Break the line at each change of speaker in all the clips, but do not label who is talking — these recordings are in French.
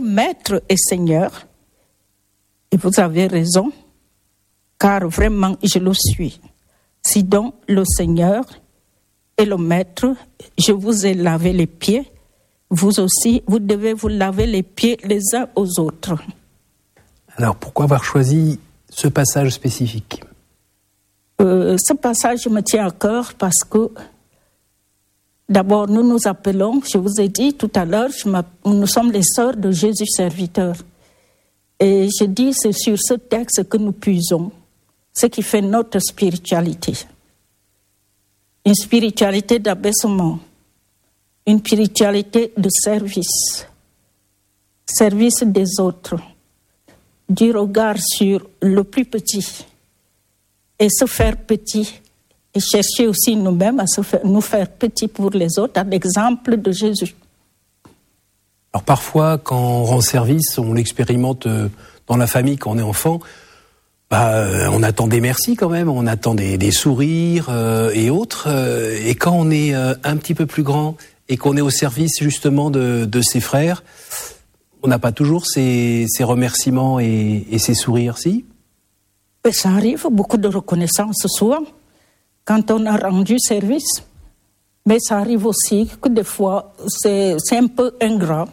Maître et Seigneur, et vous avez raison, car vraiment je le suis. Si donc le Seigneur et le Maître, je vous ai lavé les pieds, vous aussi, vous devez vous laver les pieds les uns aux autres.
Alors, pourquoi avoir choisi ce passage spécifique ?
Ce passage me tient à cœur parce que, d'abord, nous nous appelons, je vous ai dit tout à l'heure, nous sommes les sœurs de Jésus serviteur. Et je dis, c'est sur ce texte que nous puisons, ce qui fait notre spiritualité. Une spiritualité d'abaissement, une spiritualité de service, service des autres, du regard sur le plus petit et se faire petit et chercher aussi nous-mêmes à nous faire petits pour les autres, à l'exemple de Jésus.
Alors parfois, quand on rend service, on l'expérimente dans la famille quand on est enfant, on attend des merci quand même, on attend des sourires et autres. Et quand on est un petit peu plus grand et qu'on est au service justement de ses frères, on n'a pas toujours ces remerciements et ces sourires, si ?
Et ça arrive, beaucoup de reconnaissance souvent, quand on a rendu service. Mais ça arrive aussi que des fois, c'est un peu ingrat,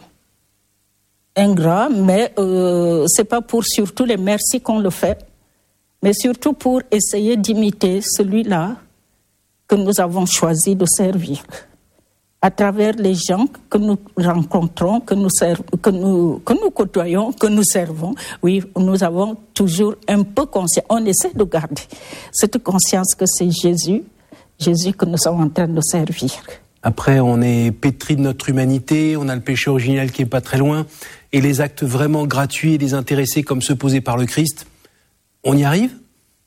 mais c'est pas pour surtout les merci qu'on le fait, mais surtout pour essayer d'imiter celui-là que nous avons choisi de servir. À travers les gens que nous rencontrons, que nous côtoyons, que nous servons, oui, nous avons toujours un peu conscience, on essaie de garder cette conscience que c'est Jésus que nous sommes en train de servir.
Après, on est pétri de notre humanité, on a le péché originel qui est pas très loin, et les actes vraiment gratuits et désintéressés comme ceux posés par le Christ, on y arrive ?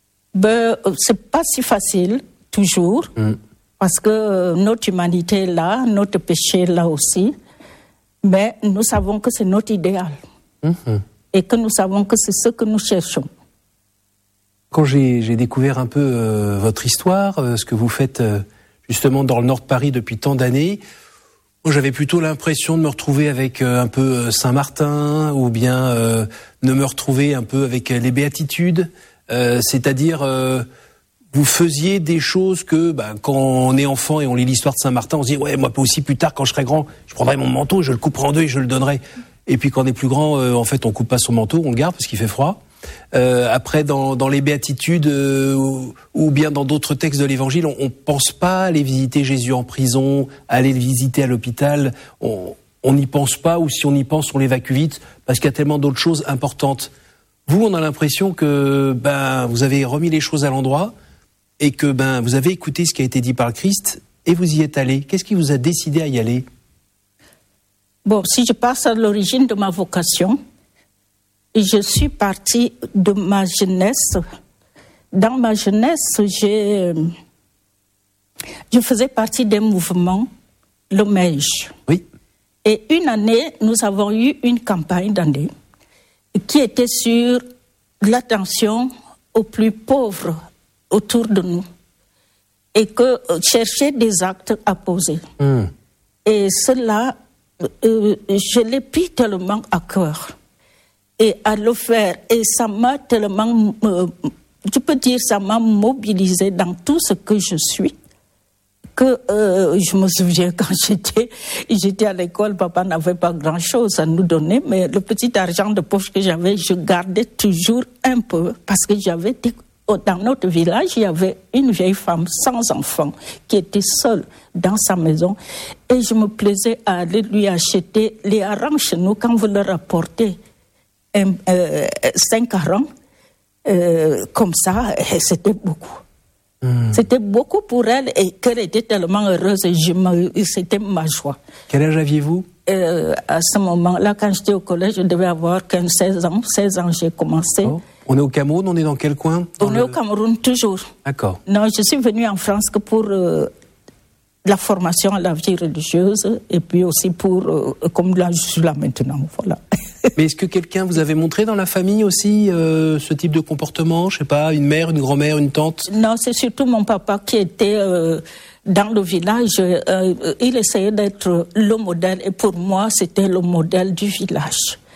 C'est pas si facile, toujours. Parce que notre humanité est là, notre péché est là aussi, mais nous savons que c'est notre idéal et que nous savons que c'est ce que nous cherchons.
Quand j'ai découvert un peu votre histoire, ce que vous faites justement dans le nord de Paris depuis tant d'années, moi j'avais plutôt l'impression de me retrouver avec un peu Saint-Martin ou bien de me retrouver un peu avec les béatitudes, c'est-à-dire... vous faisiez des choses que, quand on est enfant et on lit l'histoire de Saint-Martin, on se dit, ouais, moi aussi plus tard, quand je serai grand, je prendrai mon manteau, je le couperai en deux et je le donnerai. Et puis quand on est plus grand, en fait, on coupe pas son manteau, on le garde parce qu'il fait froid. Après, dans les béatitudes ou bien dans d'autres textes de l'Évangile, on pense pas aller visiter Jésus en prison, aller le visiter à l'hôpital. On n'y pense pas, ou si on y pense, on l'évacue vite parce qu'il y a tellement d'autres choses importantes. Vous, on a l'impression que vous avez remis les choses à l'endroit. Et que vous avez écouté ce qui a été dit par le Christ et vous y êtes allé. Qu'est-ce qui vous a décidé à y aller ?
Bon, si je passe à l'origine de ma vocation, je suis partie de ma jeunesse. Dans ma jeunesse, je faisais partie des mouvements, le MEJ.
Oui.
Et une année, nous avons eu une campagne d'année qui était sur l'attention aux plus pauvres autour de nous et que chercher des actes à poser. Et cela, je l'ai pris tellement à cœur et à le faire. Et ça m'a tellement, je peux dire, ça m'a mobilisé dans tout ce que je suis que je me souviens quand j'étais à l'école, papa n'avait pas grand-chose à nous donner, mais le petit argent de poche que j'avais, je gardais toujours un peu parce que j'avais dans notre village, il y avait une vieille femme sans enfant qui était seule dans sa maison et je me plaisais à aller lui acheter les harengs chez nous quand vous leur apportez 5 harengs comme ça, et c'était beaucoup. C'était beaucoup pour elle et qu'elle était tellement heureuse et c'était ma joie.
Quel âge aviez-vous ?
À ce moment-là, quand j'étais au collège, je devais avoir 16 ans. 16 ans, j'ai commencé.
Oh. On est au Cameroun, on est dans quel coin ?
On est au Cameroun, toujours.
D'accord.
Non, je suis venue en France que pour la formation à la vie religieuse et puis aussi pour, comme là, je suis là maintenant, voilà.
Mais est-ce que quelqu'un vous avait montré dans la famille aussi ce type de comportement ? Je sais pas, une mère, une grand-mère, une tante ?
Non, c'est surtout mon papa qui était dans le village. Il essayait d'être le modèle et pour moi, c'était le modèle du village.